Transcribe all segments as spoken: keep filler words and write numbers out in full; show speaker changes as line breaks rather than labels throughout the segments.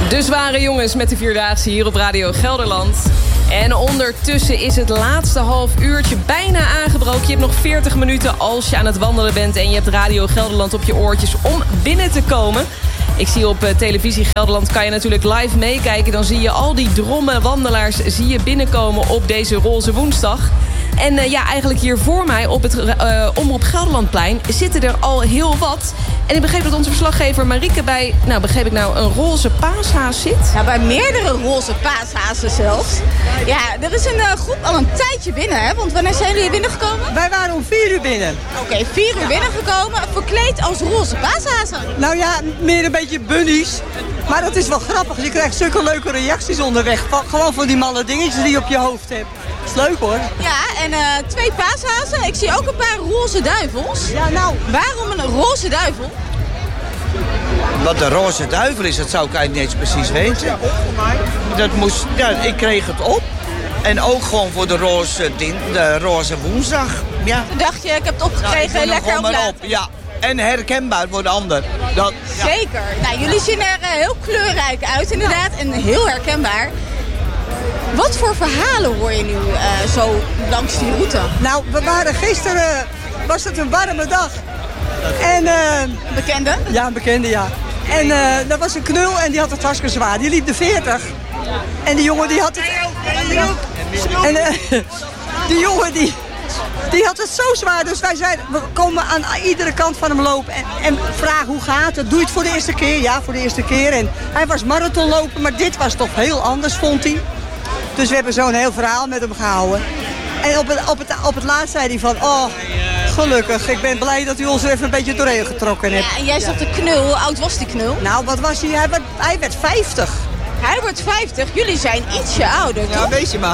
De zware jongens met de Vierdaagse hier op Radio Gelderland. En ondertussen is het laatste half uurtje bijna aangebroken. Je hebt nog veertig minuten als je aan het wandelen bent... en je hebt Radio Gelderland op je oortjes om binnen te komen. Ik zie op televisie Gelderland, kan je natuurlijk live meekijken. Dan zie je al die dromme wandelaars zie je binnenkomen op deze roze woensdag. En uh, ja, eigenlijk hier voor mij op het uh, Omroep Gelderlandplein zitten er al heel wat. En ik begreep dat onze verslaggever Marieke bij, nou begreep ik nou, een roze paashaas zit.
Ja, bij meerdere roze paashazen zelfs. Ja, er is een uh, groep al een tijdje binnen, hè? Want wanneer zijn jullie binnengekomen?
Wij waren om vier uur binnen.
Oké, okay, vier uur binnengekomen, verkleed als roze paashazen.
Nou ja, meer een beetje bunnies. Maar dat is wel grappig. Je krijgt zulke leuke reacties onderweg. Van, gewoon van die malle dingetjes die je op je hoofd hebt. Dat is leuk hoor.
Ja, en uh, twee paashazen. Ik zie ook een paar roze duivels.
Ja, nou.
Waarom een roze duivel?
Wat de roze duivel is, dat zou ik eigenlijk niet eens precies weten. Dat moest, ja, ik kreeg het op. En ook gewoon voor de roze, de roze woensdag. Ja.
Toen dacht je, ik heb het opgekregen, nou, lekker op laten.
Op, ja. En herkenbaar voor de ander. Dat, ja.
Zeker. Nou, jullie zien er uh, heel kleurrijk uit inderdaad. En heel herkenbaar. Wat voor verhalen hoor je nu uh, zo langs die route?
Nou, we waren gisteren, was het een warme dag. En, uh,
een bekende?
Ja, een bekende, ja. En uh, dat was een knul en die had het hartstikke zwaar. Die liep de veertig. En die jongen die had het... En uh, die jongen die... Die had het zo zwaar, dus wij zeiden, we komen aan iedere kant van hem lopen en, en vragen hoe gaat het. Doe je het voor de eerste keer? Ja, voor de eerste keer. En hij was marathonlopen, maar dit was toch heel anders, vond hij. Dus we hebben zo'n heel verhaal met hem gehouden. En op het, op het, op het laatst zei hij van, oh, gelukkig, ik ben blij dat u ons er even een beetje doorheen getrokken hebt.
Ja, en jij zat de knul, hoe oud was die knul?
Nou, wat was hij? Hij werd, hij werd vijftig.
Hij wordt vijftig, jullie zijn ietsje ouder, toch?
Ja, weet je maar.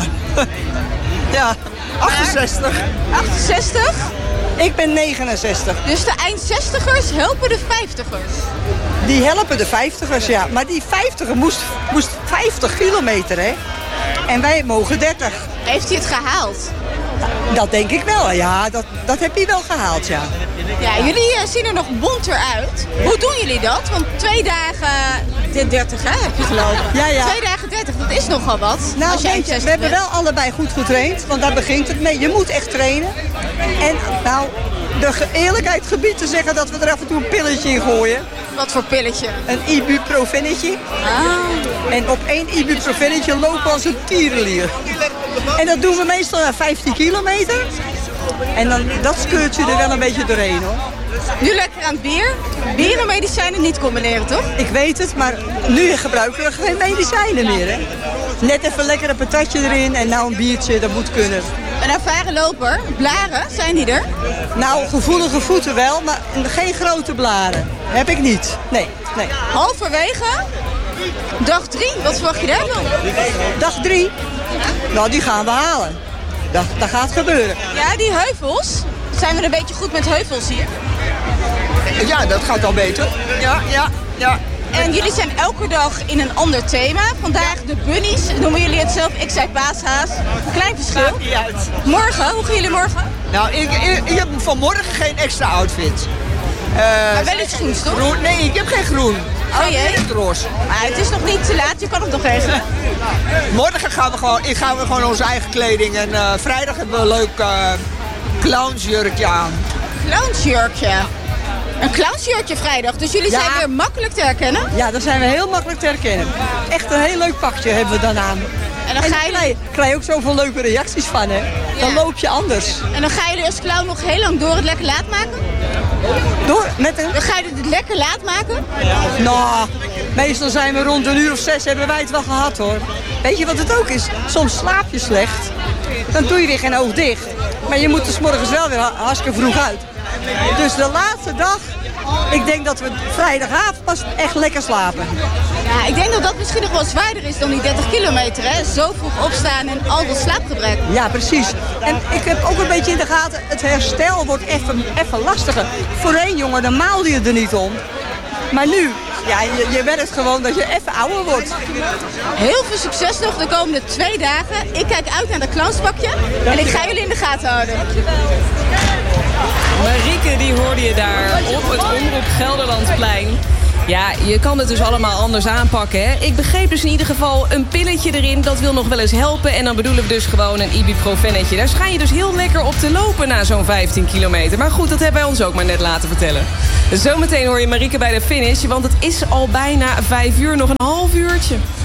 Ja, achtenzestig.
achtenzestig?
Ik ben negenenzestig.
Dus de eind-zestigers helpen de vijftigers?
Die helpen de vijftigers, ja. Maar die vijftiger moest, moest vijftig kilometer, hè. En wij mogen dertig.
Heeft hij het gehaald?
Dat denk ik wel, ja. Dat, dat heb hij wel gehaald, ja.
Ja, jullie uh, zien er nog bonter uit. Hoe doen jullie dat? Want twee dagen de dertig, hè, heb je gelopen.
Ja, ja.
Twee dagen dertig, dat is nogal wat.
Nou,
als
weet je, we hebben wel allebei goed getraind. Want daar begint het mee. Je moet echt trainen. En nou, de eerlijkheid gebied te zeggen dat we er af en toe een pilletje in gooien.
Wat voor pilletje?
Een ibuprofennetje.
Ah.
En op één ibuprofennetje lopen als een tierenlier. En dat doen we meestal na vijftien kilometer. En dan, dat scheurt je er wel een beetje doorheen, hoor.
Nu lekker aan het bier. Bier en medicijnen niet combineren, toch?
Ik weet het, maar nu gebruiken we geen medicijnen meer, hè. Net even lekker een patatje erin en nou een biertje, dat moet kunnen.
Een ervaren loper, blaren, zijn die er?
Nou, gevoelige voeten wel, maar geen grote blaren. Heb ik niet, nee, nee.
Halverwege, dag drie, wat verwacht je daarvan?
Dag drie? Nou, die gaan we halen. Dat, dat gaat gebeuren.
Ja, die heuvels. Zijn we een beetje goed met heuvels hier?
Ja, dat gaat al beter. Ja, ja, ja.
En jullie zijn elke dag in een ander thema. Vandaag de bunnies, noemen jullie het zelf. Ik zei paashaas. Klein verschil.
Maakt niet uit.
Morgen, hoe gaan jullie morgen?
Nou, ik, ik, ik heb vanmorgen geen extra outfit. Uh,
maar wel iets groens, toch?
Groen, nee, ik heb geen groen.
Oh jee.
Het roze.
Maar het is nog niet te laat, je kan het nog regelen.
Morgen gaan we gewoon, ik gaan we gewoon onze eigen kleding. En uh, vrijdag hebben we een leuk uh, clownsjurkje aan.
Clownsjurkje? Een clownsjurkje vrijdag, dus jullie
ja.
zijn weer makkelijk te herkennen?
Ja, dan zijn we heel makkelijk te herkennen. Echt een heel leuk pakje hebben we dan aan.
En dan ga je...
krijg, krijg je ook zoveel leuke reacties van, hè. Dan ja. loop je anders.
En dan ga je als clown nog heel lang door het lekker laat maken?
Door? Met een...
Dan ga je het lekker laat maken?
Nou, meestal zijn we rond een uur of zes, hebben wij het wel gehad, hoor. Weet je wat het ook is? Soms slaap je slecht. Dan doe je weer geen oog dicht. Maar je moet er 's morgens wel weer hartstikke vroeg uit. Dus de laatste dag, ik denk dat we vrijdagavond pas echt lekker slapen.
Ja, ik denk dat dat misschien nog wel zwaarder is dan die dertig kilometer, hè? Zo vroeg opstaan en al dat slaapgebrek.
Ja, precies. En ik heb ook een beetje in de gaten, het herstel wordt even, even lastiger. Voorheen, jongen, dan maalde je er niet om. Maar nu, ja, je, je merkt gewoon dat je even ouder wordt.
Heel veel succes nog de komende twee dagen. Ik kijk uit naar dat clownspakje en ik ga jullie in de gaten houden.
Marieke, die hoorde je daar op het Omroep Gelderlandplein. Ja, je kan het dus allemaal anders aanpakken, hè? Ik begreep dus in ieder geval een pilletje erin. Dat wil nog wel eens helpen. En dan bedoelen we dus gewoon een ibuprofennetje. Daar schijn je dus heel lekker op te lopen na zo'n vijftien kilometer. Maar goed, dat hebben wij ons ook maar net laten vertellen. Zometeen hoor je Marieke bij de finish. Want het is al bijna vijf uur, nog een half uurtje.